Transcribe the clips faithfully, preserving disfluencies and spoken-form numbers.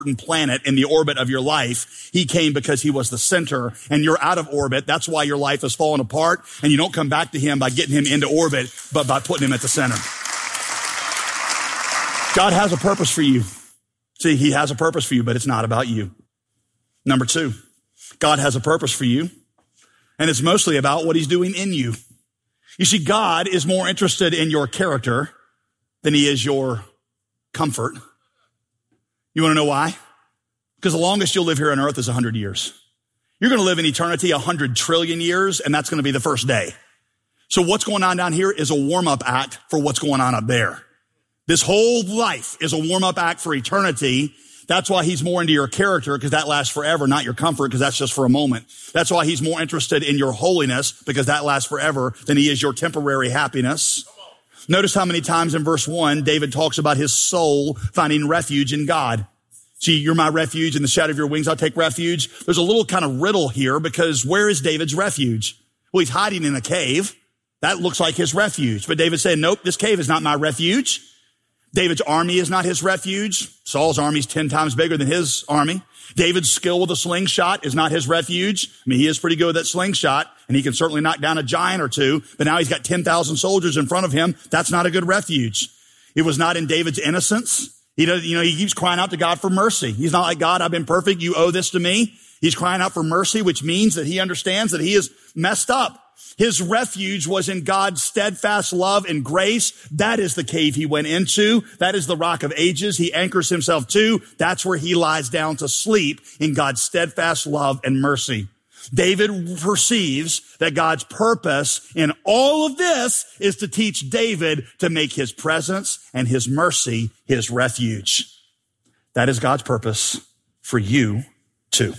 planet in the orbit of your life. He came because he was the center, and you're out of orbit. That's why your life has fallen apart, and you don't come back to him by getting him into orbit, but by putting him at the center. God has a purpose for you. See, he has a purpose for you, but it's not about you. Number two, God has a purpose for you, and it's mostly about what he's doing in you. You see, God is more interested in your character than he is your comfort. You want to know why? Because the longest you'll live here on earth is one hundred years. You're going to live in eternity one hundred trillion years, and that's going to be the first day. So what's going on down here is a warm-up act for what's going on up there. This whole life is a warm-up act for eternity. That's why he's more into your character, because that lasts forever, not your comfort, because that's just for a moment. That's why he's more interested in your holiness, because that lasts forever, than he is your temporary happiness. Notice how many times in verse one, David talks about his soul finding refuge in God. See, you're my refuge, in the shadow of your wings I'll take refuge. There's a little kind of riddle here, because where is David's refuge? Well, he's hiding in a cave. That looks like his refuge. But David said, nope, this cave is not my refuge. David's army is not his refuge. Saul's army is ten times bigger than his army. David's skill with a slingshot is not his refuge. I mean, he is pretty good with that slingshot, and he can certainly knock down a giant or two, but now he's got ten thousand soldiers in front of him. That's not a good refuge. It was not in David's innocence. He does, you know, he keeps crying out to God for mercy. He's not like, God, I've been perfect. You owe this to me. He's crying out for mercy, which means that he understands that he is messed up. His refuge was in God's steadfast love and grace. That is the cave he went into. That is the rock of ages he anchors himself to. That's where he lies down to sleep, in God's steadfast love and mercy. David perceives that God's purpose in all of this is to teach David to make his presence and his mercy his refuge. That is God's purpose for you too.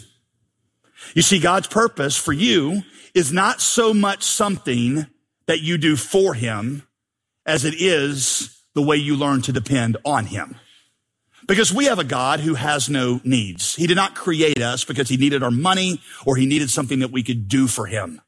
You see, God's purpose for you is not so much something that you do for him as it is the way you learn to depend on him. Because we have a God who has no needs. He did not create us because he needed our money or he needed something that we could do for him.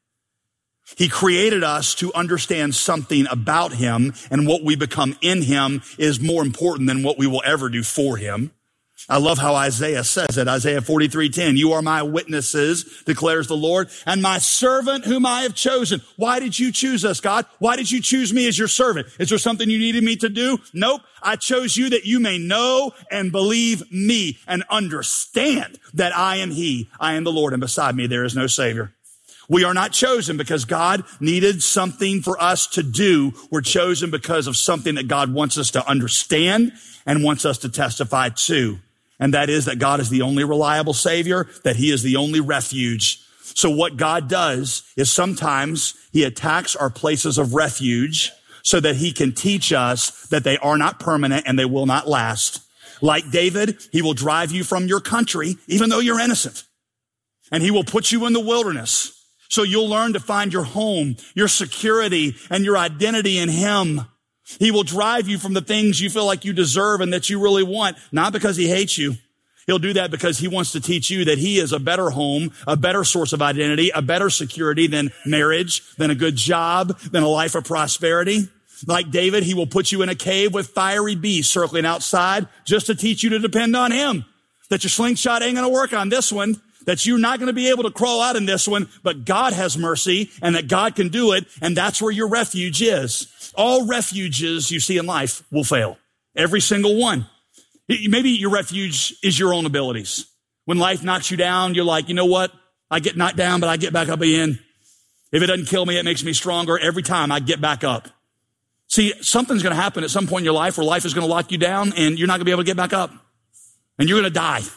He created us to understand something about him, and what we become in him is more important than what we will ever do for him. I love how Isaiah says it. Isaiah forty-three ten, you are my witnesses, declares the Lord, and my servant whom I have chosen. Why did you choose us, God? Why did you choose me as your servant? Is there something you needed me to do? Nope. I chose you that you may know and believe me and understand that I am he. I am the Lord, and beside me there is no Savior. We are not chosen because God needed something for us to do. We're chosen because of something that God wants us to understand and wants us to testify to. And that is that God is the only reliable Savior, that he is the only refuge. So what God does is sometimes he attacks our places of refuge so that he can teach us that they are not permanent and they will not last. Like David, he will drive you from your country, even though you're innocent. And he will put you in the wilderness. So you'll learn to find your home, your security, and your identity in him. He will drive you from the things you feel like you deserve and that you really want, not because he hates you. He'll do that because he wants to teach you that he is a better home, a better source of identity, a better security than marriage, than a good job, than a life of prosperity. Like David, he will put you in a cave with fiery beasts circling outside just to teach you to depend on him. That your slingshot ain't going to work on this one. That you're not going to be able to crawl out in this one, but God has mercy and that God can do it. And that's where your refuge is. All refuges you see in life will fail. Every single one. Maybe your refuge is your own abilities. When life knocks you down, you're like, you know what? I get knocked down, but I get back up again. If it doesn't kill me, it makes me stronger. Every time I get back up. See, something's going to happen at some point in your life where life is going to lock you down and you're not going to be able to get back up. And you're going to die.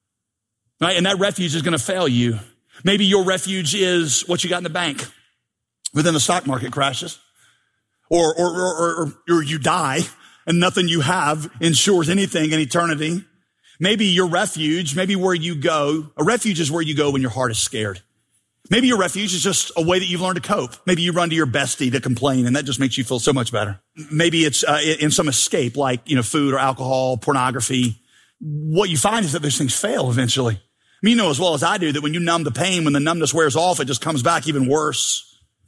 Right? And that refuge is going to fail you. Maybe your refuge is what you got in the bank. But then the stock market crashes. Or, or, or, or, or you die and nothing you have ensures anything in eternity. Maybe your refuge, maybe where you go, a refuge is where you go when your heart is scared. Maybe your refuge is just a way that you've learned to cope. Maybe you run to your bestie to complain and that just makes you feel so much better. Maybe it's uh, in some escape like, you know, food or alcohol, pornography. What you find is that those things fail eventually. I mean, you know as well as I do that when you numb the pain, when the numbness wears off, it just comes back even worse.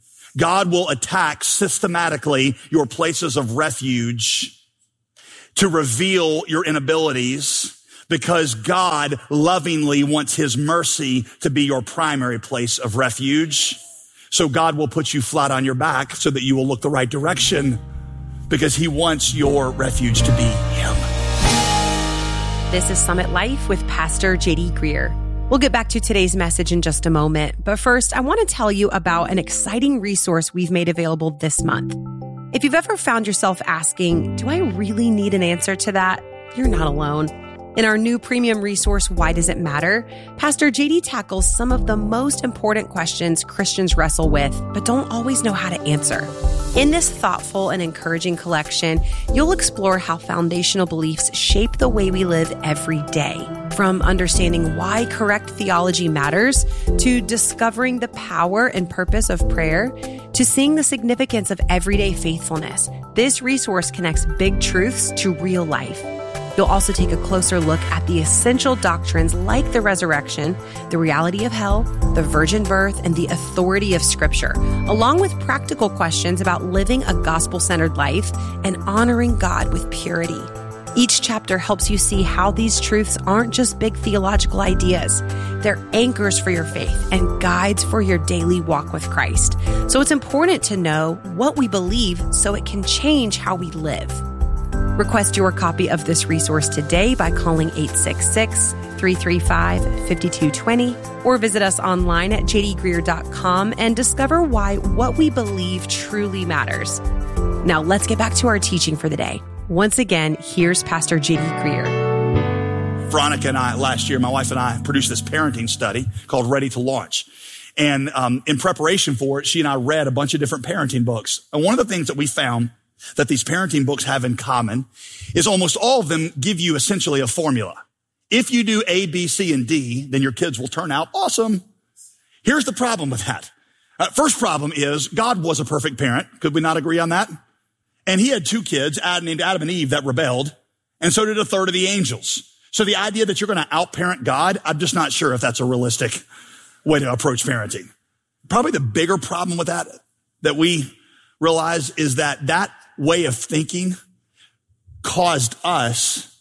God will attack systematically your places of refuge to reveal your inabilities, because God lovingly wants his mercy to be your primary place of refuge. So God will put you flat on your back so that you will look the right direction because he wants your refuge to be him. This is Summit Life with Pastor J D Greer. We'll get back to today's message in just a moment, but first, I want to tell you about an exciting resource we've made available this month. If you've ever found yourself asking, do I really need an answer to that? You're not alone. In our new premium resource, Why Does It Matter?, Pastor J D tackles some of the most important questions Christians wrestle with, but don't always know how to answer. In this thoughtful and encouraging collection, you'll explore how foundational beliefs shape the way we live every day. From understanding why correct theology matters, to discovering the power and purpose of prayer, to seeing the significance of everyday faithfulness, this resource connects big truths to real life. You'll also take a closer look at the essential doctrines like the resurrection, the reality of hell, the virgin birth, and the authority of Scripture, along with practical questions about living a gospel-centered life and honoring God with purity. Each chapter helps you see how these truths aren't just big theological ideas. They're anchors for your faith and guides for your daily walk with Christ. So it's important to know what we believe so it can change how we live. Request your copy of this resource today by calling eight six six, three three five, five two two zero or visit us online at j d greer dot com and discover why what we believe truly matters. Now let's get back to our teaching for the day. Once again, here's Pastor J D Greer. Veronica and I, last year, my wife and I produced this parenting study called Ready to Launch. And um, in preparation for it, she and I read a bunch of different parenting books. And one of the things that we found that these parenting books have in common is almost all of them give you essentially a formula. If you do A, B, C, and D, then your kids will turn out awesome. Here's the problem with that. Uh, first problem is God was a perfect parent. Could we not agree on that? And he had two kids, Adam, named Adam and Eve, that rebelled. And so did a third of the angels. So the idea that you're going to outparent God, I'm just not sure if that's a realistic way to approach parenting. Probably the bigger problem with that, that we realize is that that way of thinking caused us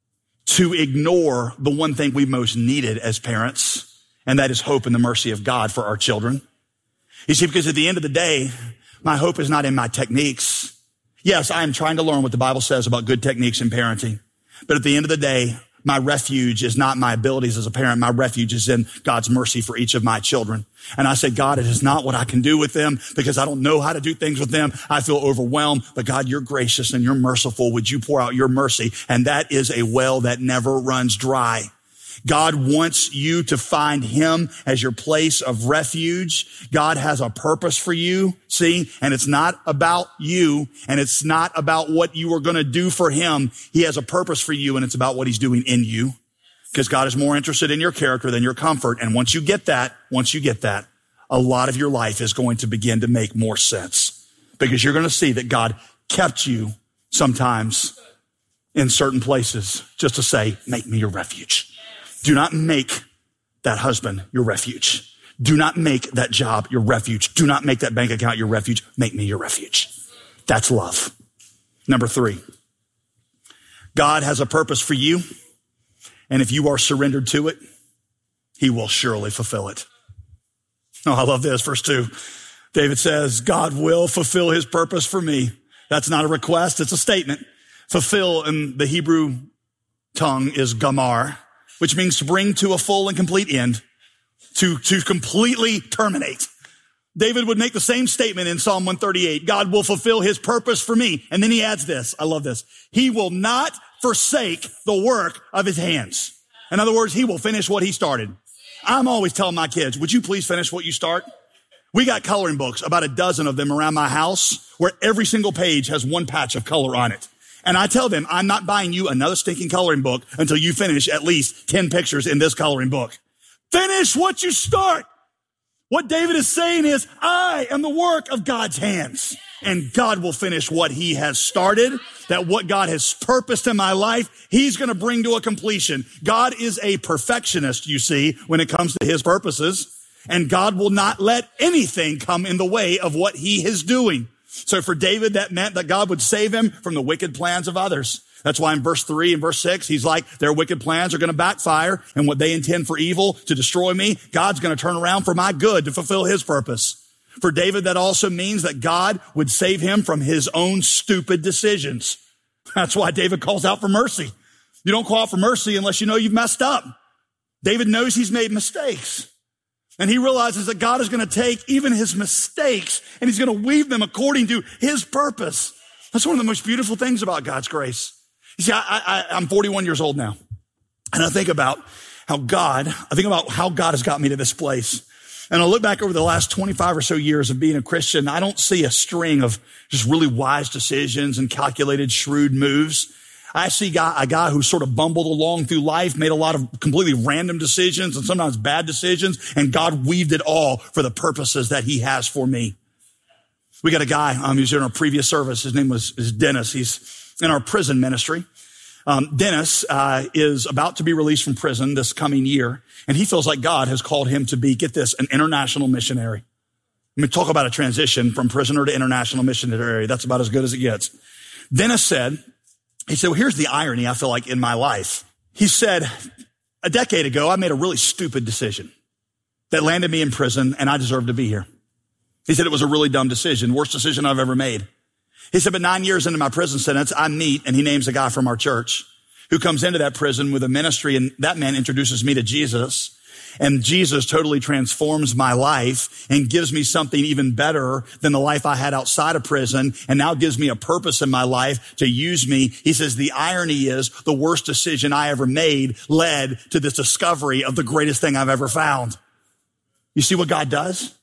to ignore the one thing we most needed as parents, and that is hope and the mercy of God for our children. You see, because at the end of the day, my hope is not in my techniques. Yes, I am trying to learn what the Bible says about good techniques in parenting, but at the end of the day, my refuge is not my abilities as a parent. My refuge is in God's mercy for each of my children. And I say, God, it is not what I can do with them because I don't know how to do things with them. I feel overwhelmed, but God, you're gracious and you're merciful. Would you pour out your mercy? And that is a well that never runs dry. God wants you to find him as your place of refuge. God has a purpose for you, see, and it's not about you, and it's not about what you are going to do for him. He has a purpose for you, and it's about what he's doing in you, because God is more interested in your character than your comfort. And once you get that, once you get that, a lot of your life is going to begin to make more sense, because you're going to see that God kept you sometimes in certain places just to say, make me your refuge. Do not make that husband your refuge. Do not make that job your refuge. Do not make that bank account your refuge. Make me your refuge. That's love. Number three, God has a purpose for you, and if you are surrendered to it, he will surely fulfill it. Oh, I love this. Verse two, David says, God will fulfill his purpose for me. That's not a request. It's a statement. Fulfill in the Hebrew tongue is gamar, which means to bring to a full and complete end, to, to completely terminate. David would make the same statement in Psalm one thirty-eight. God will fulfill his purpose for me. And then he adds this. I love this. He will not forsake the work of his hands. In other words, he will finish what he started. I'm always telling my kids, would you please finish what you start? We got coloring books, about a dozen of them around my house, where every single page has one patch of color on it. And I tell them, I'm not buying you another stinking coloring book until you finish at least ten pictures in this coloring book. Finish what you start. What David is saying is, I am the work of God's hands, and God will finish what he has started, that what God has purposed in my life, he's going to bring to a completion. God is a perfectionist, you see, when it comes to his purposes, and God will not let anything come in the way of what he is doing. So for David, that meant that God would save him from the wicked plans of others. That's why in verse three and verse six, he's like, their wicked plans are going to backfire, and what they intend for evil to destroy me, God's going to turn around for my good to fulfill his purpose. For David, that also means that God would save him from his own stupid decisions. That's why David calls out for mercy. You don't call out for mercy unless you know you've messed up. David knows he's made mistakes. And he realizes that God is going to take even his mistakes and he's going to weave them according to his purpose. That's one of the most beautiful things about God's grace. You see, I, I, I'm forty-one years old now. And I think about how God, I think about how God has got me to this place. And I look back over the last twenty-five or so years of being a Christian. I don't see a string of just really wise decisions and calculated, shrewd moves. I see a guy, a guy who sort of bumbled along through life, made a lot of completely random decisions and sometimes bad decisions, and God weaved it all for the purposes that he has for me. We got a guy, um, he was in our previous service. His name was is Dennis. He's in our prison ministry. Um, Dennis uh, is about to be released from prison this coming year, and he feels like God has called him to be, get this, an international missionary. I mean, talk about a transition from prisoner to international missionary. That's about as good as it gets. Dennis said, he said, well, here's the irony I feel like in my life. He said, a decade ago, I made a really stupid decision that landed me in prison, and I deserve to be here. He said it was a really dumb decision, worst decision I've ever made. He said, but nine years into my prison sentence, I meet, and he names a guy from our church who comes into that prison with a ministry, and that man introduces me to Jesus. And Jesus totally transforms my life and gives me something even better than the life I had outside of prison, and now gives me a purpose in my life to use me. He says the irony is the worst decision I ever made led to this discovery of the greatest thing I've ever found. You see what God does?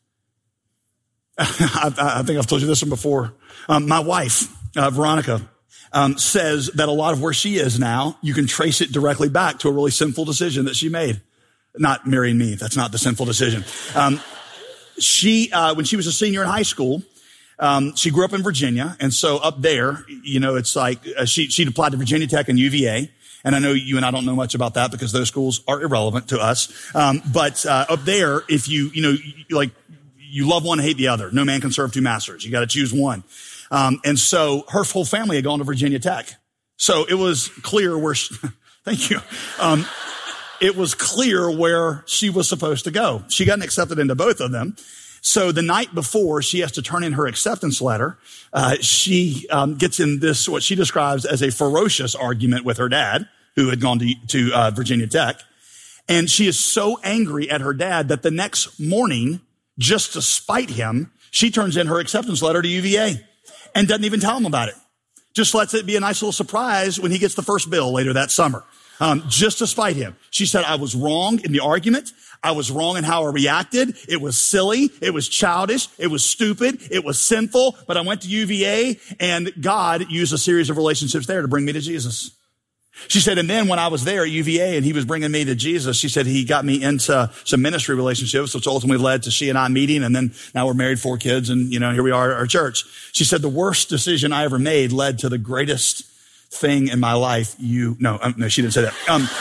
I, I think I've told you this one before. Um, my wife, uh, Veronica, um, says that a lot of where she is now, you can trace it directly back to a really sinful decision that she made. Not marrying me. That's not the sinful decision. Um, she, uh, when she was a senior in high school, um, she grew up in Virginia. And so up there, you know, it's like, uh, she, she'd applied to Virginia Tech and U V A. And I know you and I don't know much about that because those schools are irrelevant to us. Um, but, uh, up there, if you, you know, you, like, you love one, hate the other. No man can serve two masters. You got to choose one. Um, and so her whole family had gone to Virginia Tech. So it was clear where, she, thank you. Um, it was clear where she was supposed to go. She got accepted into both of them. So the night before she has to turn in her acceptance letter, uh, she, um, gets in this, what she describes as a ferocious argument with her dad, who had gone to, to, uh, Virginia Tech. And she is so angry at her dad that the next morning, just to spite him, she turns in her acceptance letter to U V A and doesn't even tell him about it. Just lets it be a nice little surprise when he gets the first bill later that summer. Um, just to spite him. She said, I was wrong in the argument. I was wrong in how I reacted. It was silly. It was childish. It was stupid. It was sinful. But I went to U V A, and God used a series of relationships there to bring me to Jesus. She said, and then when I was there at U V A and he was bringing me to Jesus, she said he got me into some ministry relationships, which ultimately led to she and I meeting. And then now we're married, four kids, and, you know, here we are at our church. She said the worst decision I ever made led to the greatest thing in my life. You, no, um, no, she didn't say that. Um,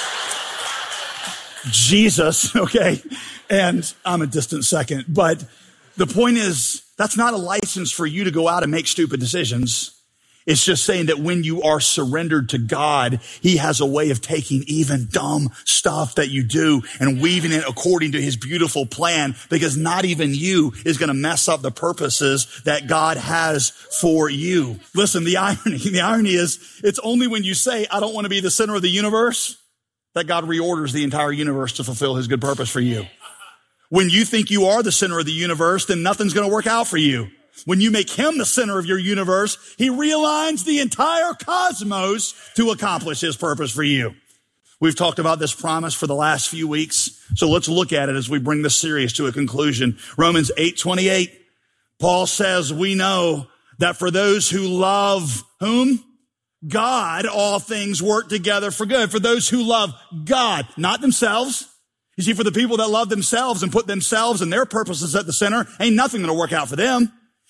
Jesus, okay. And I'm a distant second, but the point is that's not a license for you to go out and make stupid decisions. It's just saying that when you are surrendered to God, he has a way of taking even dumb stuff that you do and weaving it according to his beautiful plan, because not even you is going to mess up the purposes that God has for you. Listen, the irony, the irony is it's only when you say, I don't want to be the center of the universe, that God reorders the entire universe to fulfill his good purpose for you. When you think you are the center of the universe, then nothing's going to work out for you. When you make him the center of your universe, he realigns the entire cosmos to accomplish his purpose for you. We've talked about this promise for the last few weeks, so let's look at it as we bring this series to a conclusion. Romans eight twenty-eight, Paul says, we know that for those who love whom? God, all things work together for good. For those who love God, not themselves. You see, for the people that love themselves and put themselves and their purposes at the center, ain't nothing going to work out for them.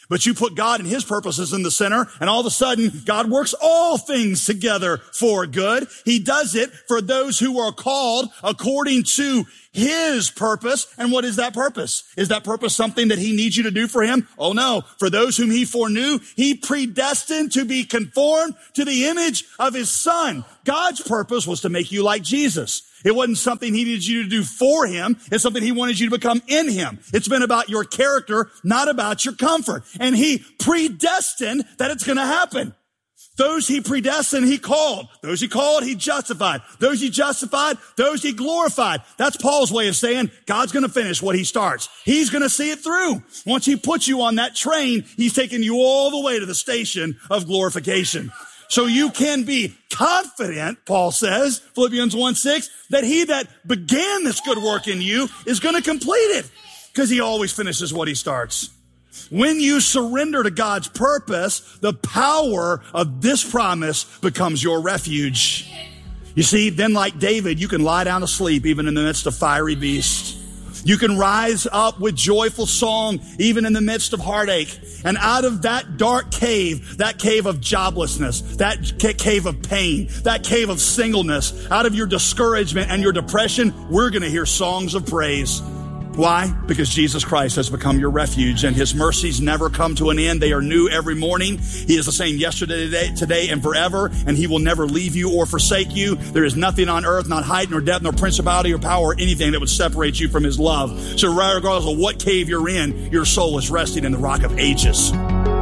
But you put God and his purposes in the center, and all of a sudden, God works all things together for good. He does it for those who are called according to his purpose. And what is that purpose? Is that purpose something that he needs you to do for him? Oh no. For those whom he foreknew, he predestined to be conformed to the image of his son. God's purpose was to make you like Jesus. It wasn't something he needed you to do for him. It's something he wanted you to become in him. It's been about your character, not about your comfort. And he predestined that it's going to happen. Those he predestined, he called. Those he called, he justified. Those he justified, those he glorified. That's Paul's way of saying God's going to finish what he starts. He's going to see it through. Once he puts you on that train, he's taking you all the way to the station of glorification. So you can be confident, Paul says, Philippians one six, that he that began this good work in you is going to complete it, because he always finishes what he starts. When you surrender to God's purpose, the power of this promise becomes your refuge. You see, then like David, you can lie down to sleep even in the midst of fiery beasts. You can rise up with joyful song even in the midst of heartache. And out of that dark cave, that cave of joblessness, that cave of pain, that cave of singleness, out of your discouragement and your depression, we're going to hear songs of praise. Why? Because Jesus Christ has become your refuge, and his mercies never come to an end. They are new every morning. He is the same yesterday, today, today, and forever, and he will never leave you or forsake you. There is nothing on earth, not height, nor depth, nor principality, or power, or anything that would separate you from his love. So regardless of what cave you're in, your soul is resting in the Rock of Ages.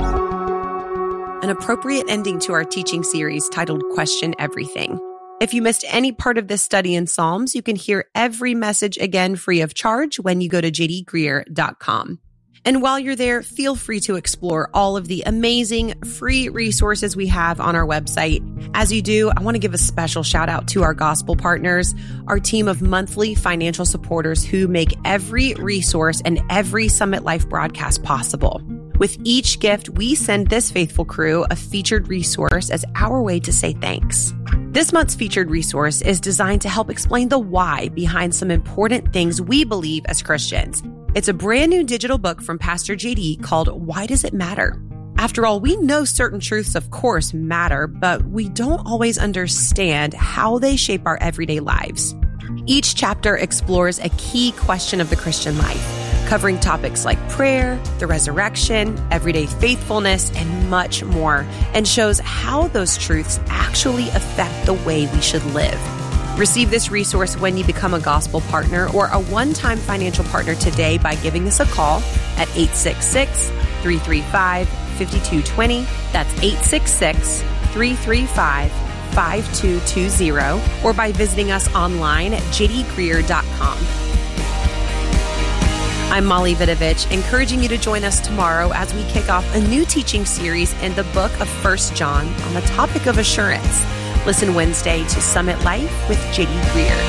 An appropriate ending to our teaching series titled Question Everything. If you missed any part of this study in Psalms, you can hear every message again free of charge when you go to j d greer dot com. And while you're there, feel free to explore all of the amazing free resources we have on our website. As you do, I want to give a special shout out to our gospel partners, our team of monthly financial supporters who make every resource and every Summit Life broadcast possible. With each gift, we send this faithful crew a featured resource as our way to say thanks. This month's featured resource is designed to help explain the why behind some important things we believe as Christians. It's a brand new digital book from Pastor J D called Why Does It Matter? After all, we know certain truths, of course, matter, but we don't always understand how they shape our everyday lives. Each chapter explores a key question of the Christian life, covering topics like prayer, the resurrection, everyday faithfulness, and much more, and shows how those truths actually affect the way we should live. Receive this resource when you become a gospel partner or a one-time financial partner today by giving us a call at eight six six, three three five, five two two zero. That's eight six six, three three five, five two two zero, or by visiting us online at j d greer dot com. I'm Molly Vidovich, encouraging you to join us tomorrow as we kick off a new teaching series in the book of First John on the topic of assurance. Listen Wednesday to Summit Life with J D Greer.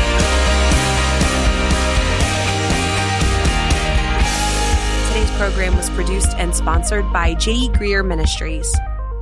Today's program was produced and sponsored by J D Greer Ministries.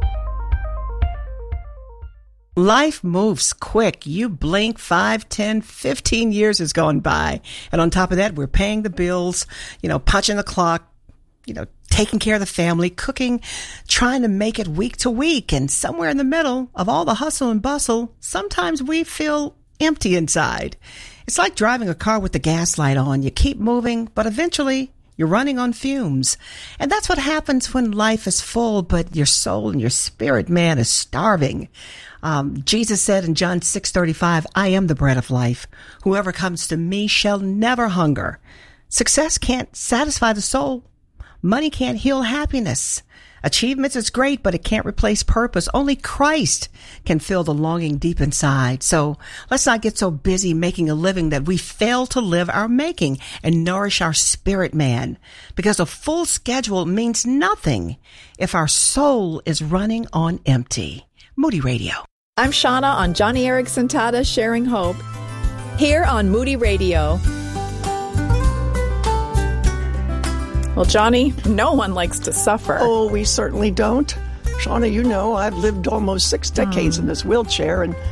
Life moves quick. You blink, five, ten, fifteen years has gone by. And on top of that, we're paying the bills, you know, punching the clock, you know, taking care of the family, cooking, trying to make it week to week. And somewhere in the middle of all the hustle and bustle, sometimes we feel empty inside. It's like driving a car with the gas light on. You keep moving, but eventually you're running on fumes. And that's what happens when life is full, but your soul and your spirit, man, is starving. Um, Jesus said in John six thirty-five, I am the bread of life. Whoever comes to me shall never hunger. Success can't satisfy the soul. Money can't heal happiness. Achievements is great, but it can't replace purpose. Only Christ can fill the longing deep inside. So let's not get so busy making a living that we fail to live our making and nourish our spirit man. Because a full schedule means nothing if our soul is running on empty. Moody Radio. I'm Shauna on Johnny Erickson Tata Sharing Hope, here on Moody Radio. Well, Johnny, no one likes to suffer. Oh, we certainly don't. Shauna, you know, I've lived almost six decades mm. in this wheelchair, and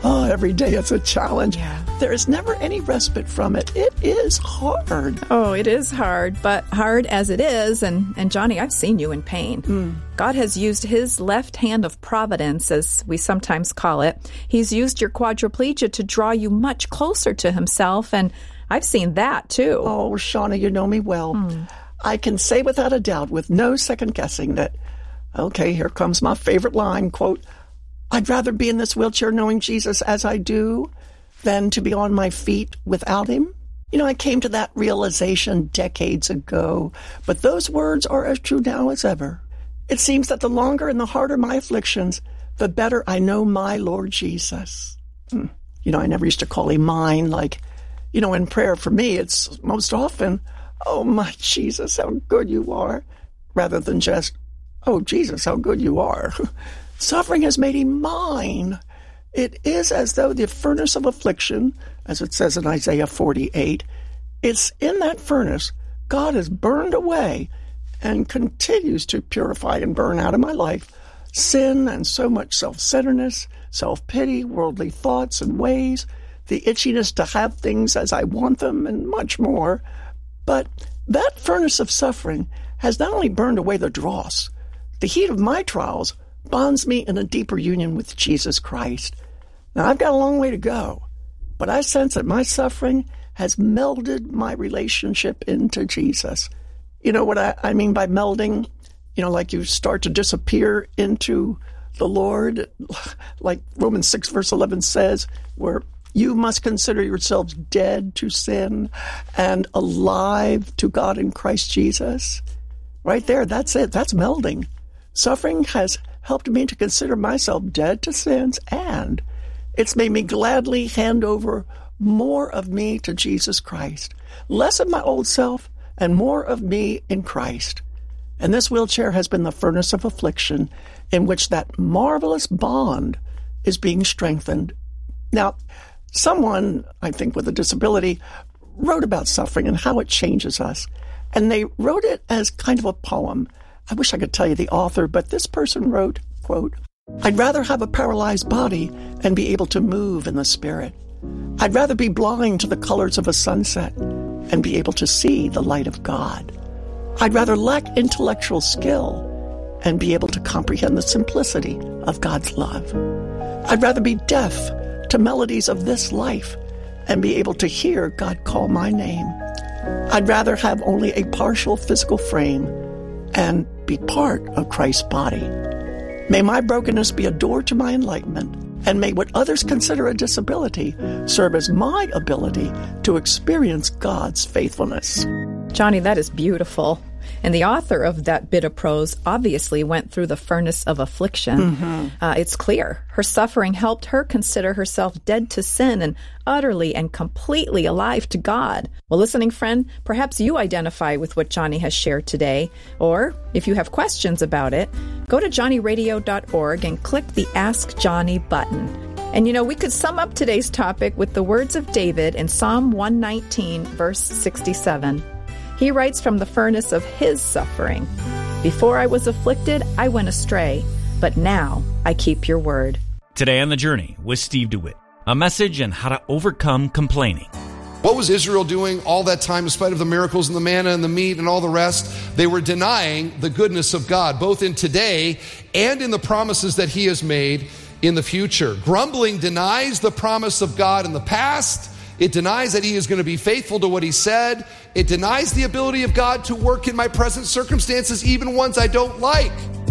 oh, every day it's a challenge. Yeah. There is never any respite from it. It is hard. Oh, it is hard, but hard as it is, and, and Johnny, I've seen you in pain. Mm. God has used his left hand of providence, as we sometimes call it. He's used your quadriplegia to draw you much closer to himself, and I've seen that too. Oh, Shauna, you know me well. Mm. I can say without a doubt, with no second guessing, that, okay, here comes my favorite line, quote, I'd rather be in this wheelchair knowing Jesus as I do than to be on my feet without him. You know, I came to that realization decades ago, but those words are as true now as ever. It seems that the longer and the harder my afflictions, the better I know my Lord Jesus. Hmm. You know, I never used to call him mine. Like, you know, in prayer for me, it's most often, oh, my Jesus, how good you are, rather than just, oh, Jesus, how good you are. Suffering has made him mine. It is as though the furnace of affliction, as it says in Isaiah forty-eight, it's in that furnace God has burned away and continues to purify and burn out of my life sin and so much self-centeredness, self-pity, worldly thoughts and ways, the itchiness to have things as I want them, and much more. But that furnace of suffering has not only burned away the dross, the heat of my trials bonds me in a deeper union with Jesus Christ. Now, I've got a long way to go, but I sense that my suffering has melded my relationship into Jesus. You know what I, I mean by melding? You know, like you start to disappear into the Lord, like Romans six, verse eleven says, where you must consider yourselves dead to sin and alive to God in Christ Jesus. Right there, that's it. That's melding. Suffering has helped me to consider myself dead to sins, and it's made me gladly hand over more of me to Jesus Christ. Less of my old self and more of me in Christ. And this wheelchair has been the furnace of affliction in which that marvelous bond is being strengthened. Now, someone, I think with a disability, wrote about suffering and how it changes us. And they wrote it as kind of a poem. I wish I could tell you the author, but this person wrote, quote, I'd rather have a paralyzed body and be able to move in the spirit. I'd rather be blind to the colors of a sunset and be able to see the light of God. I'd rather lack intellectual skill and be able to comprehend the simplicity of God's love. I'd rather be deaf to melodies of this life and be able to hear God call my name. I'd rather have only a partial physical frame and be part of Christ's body. May my brokenness be a door to my enlightenment, and may what others consider a disability serve as my ability to experience God's faithfulness. Johnny, that is beautiful. And the author of that bit of prose obviously went through the furnace of affliction. Mm-hmm. Uh, it's clear her suffering helped her consider herself dead to sin and utterly and completely alive to God. Well, listening friend, perhaps you identify with what Johnny has shared today. Or if you have questions about it, go to johnny radio dot org and click the Ask Johnny button. And you know, we could sum up today's topic with the words of David in Psalm one nineteen, verse sixty-seven. He writes from the furnace of his suffering, Before I was afflicted, I went astray, but now I keep your word. Today on The Journey with Steve DeWitt, a message on how to overcome complaining. What was Israel doing all that time in spite of the miracles and the manna and the meat and all the rest? They were denying the goodness of God, both in today and in the promises that he has made in the future. Grumbling denies the promise of God in the past. It denies that he is going to be faithful to what he said. It denies the ability of God to work in my present circumstances, even ones I don't like.